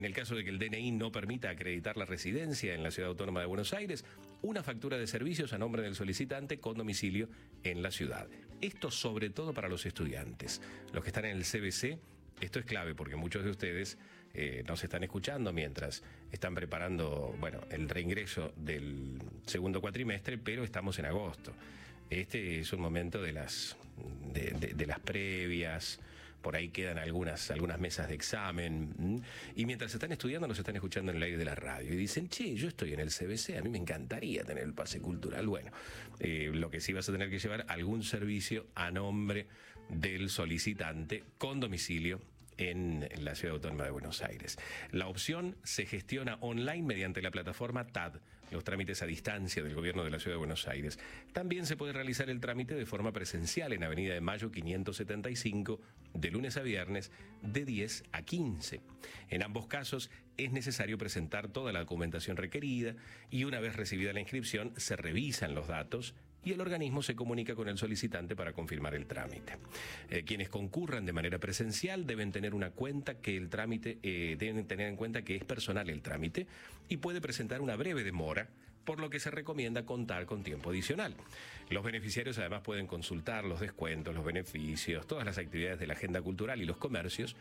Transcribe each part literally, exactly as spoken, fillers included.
En el caso de que el D N I no permita acreditar la residencia en la Ciudad Autónoma de Buenos Aires, una factura de servicios a nombre del solicitante con domicilio en la ciudad. Esto sobre todo para los estudiantes. Los que están en el C B C, esto es clave porque muchos de ustedes eh, nos están escuchando mientras están preparando, bueno, el reingreso del segundo cuatrimestre, pero estamos en agosto. Este es un momento de las, de, de, de las previas. Por ahí quedan algunas, algunas mesas de examen. Y mientras están estudiando, nos están escuchando en el aire de la radio. Y dicen, che, yo estoy en el C B C, a mí me encantaría tener el pase cultural. Bueno, eh, lo que sí vas a tener que llevar algún servicio a nombre del solicitante con domicilio en la Ciudad Autónoma de Buenos Aires. La opción se gestiona online mediante la plataforma T A D, los trámites a distancia del Gobierno de la Ciudad de Buenos Aires. También se puede realizar el trámite de forma presencial en Avenida de Mayo quinientos setenta y cinco, de lunes a viernes, de diez a quince. En ambos casos es necesario presentar toda la documentación requerida y una vez recibida la inscripción se revisan los datos y el organismo se comunica con el solicitante para confirmar el trámite. Eh, quienes concurran de manera presencial deben tener una cuenta que el trámite, eh, deben tener en cuenta que es personal el trámite y puede presentar una breve demora, por lo que se recomienda contar con tiempo adicional. Los beneficiarios además pueden consultar los descuentos, los beneficios, todas las actividades de la agenda cultural y los comercios,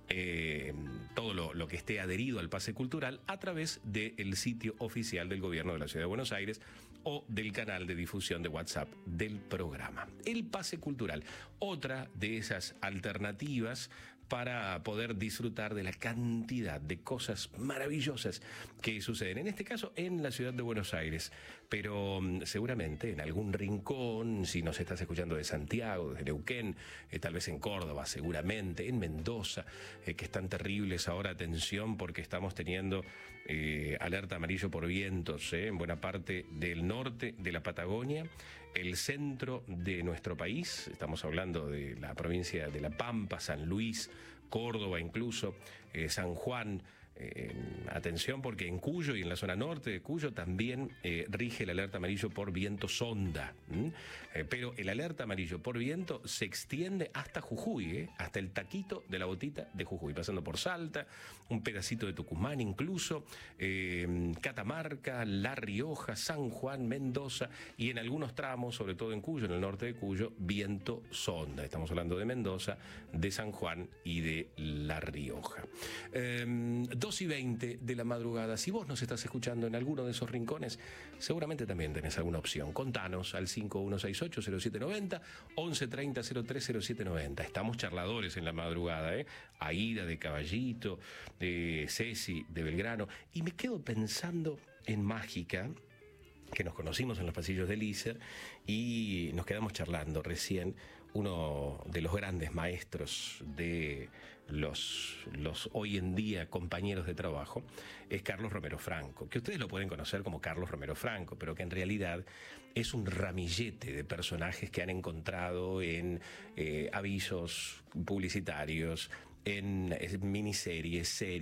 eh, todo lo, lo que esté adherido al pase cultural a través del sitio oficial del Gobierno de la Ciudad de Buenos Aires o del canal de difusión de WhatsApp del programa. El pase cultural, otra de esas alternativas para poder disfrutar de la cantidad de cosas maravillosas que suceden, en este caso en la ciudad de Buenos Aires, pero seguramente en algún rincón, si nos estás escuchando de Santiago, desde Neuquén, eh, tal vez en Córdoba, seguramente, en Mendoza, eh, que están terribles ahora, atención, porque estamos teniendo eh, alerta amarillo por vientos eh, en buena parte del norte de la Patagonia, el centro de nuestro país, estamos hablando de la provincia de La Pampa, San Luis, Córdoba incluso, eh, San Juan. Eh, atención porque en Cuyo y en la zona norte de Cuyo también eh, rige el alerta amarillo por viento sonda, eh, pero el alerta amarillo por viento se extiende hasta Jujuy, eh, hasta el taquito de la botita de Jujuy, pasando por Salta, un pedacito de Tucumán incluso, eh, Catamarca, La Rioja, San Juan, Mendoza y en algunos tramos, sobre todo en Cuyo, en el norte de Cuyo, viento sonda. Estamos hablando de Mendoza, de San Juan y de La Rioja. Eh, dos y veinte de la madrugada. Si vos nos estás escuchando en alguno de esos rincones, seguramente también tenés alguna opción. Contanos al cinco uno seis ocho cero siete nueve cero, once treinta cero tres cero siete noventa. Estamos charladores en la madrugada, ¿eh? Aida de Caballito, de Ceci de Belgrano. Y me quedo pensando en Mágica, que nos conocimos en los pasillos del I S E R y nos quedamos charlando recién. Uno de los grandes maestros de los, los hoy en día compañeros de trabajo es Carlos Romero Franco, que ustedes lo pueden conocer como Carlos Romero Franco, pero que en realidad es un ramillete de personajes que han encontrado en eh, avisos publicitarios, en, en miniseries, series.